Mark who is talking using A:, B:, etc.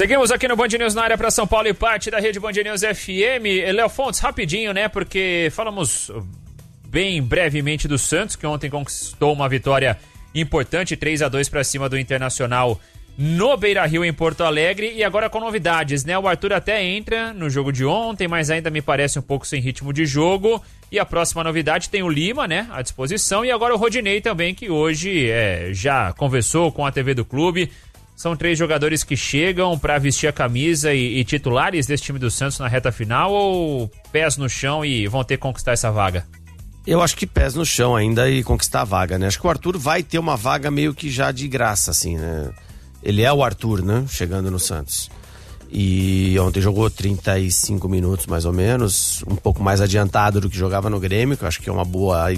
A: Seguimos aqui no Band News na área para São Paulo e parte da rede Band News FM. Léo Fontes, rapidinho, né? Porque falamos bem brevemente do Santos, que ontem conquistou uma vitória importante, 3-2 para cima do Internacional no Beira-Rio, em Porto Alegre, e agora com novidades, né? O Arthur até entra no jogo de ontem, mas ainda me parece um pouco sem ritmo de jogo. E a próxima novidade tem o Lima, né, à disposição, e agora o Rodinei também, que hoje já conversou com a TV do clube. São 3 jogadores que chegam para vestir a camisa e titulares desse time do Santos na reta final, ou pés no chão e vão ter que conquistar essa vaga?
B: Eu acho que pés no chão ainda e conquistar a vaga, né? Acho que o Arthur vai ter uma vaga meio que já de graça, assim, né? Ele é o Arthur, né? Chegando no Santos. E ontem jogou 35 minutos, mais ou menos, um pouco mais adiantado do que jogava no Grêmio, que eu acho que é uma boa